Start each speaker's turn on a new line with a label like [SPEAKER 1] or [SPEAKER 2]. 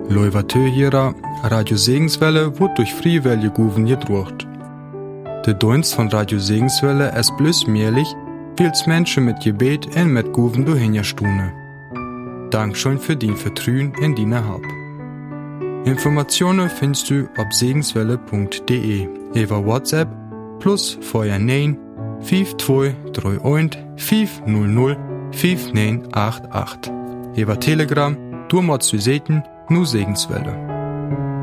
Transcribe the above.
[SPEAKER 1] Leuvatö Radio Segenswelle wird durch Freiwillige Guven gedruckt. Der Dienst von Radio Segenswelle ist bloß möglich, weil es Menschen mit Gebet und mit Guven durchhinstune. Dankeschön für dein Vertrauen in deine Hab. Informationen findest du auf segenswelle.de über WhatsApp plus vorher 9 5231 500 5988. Über Telegram, du musst du sehen, nur Segenswelle.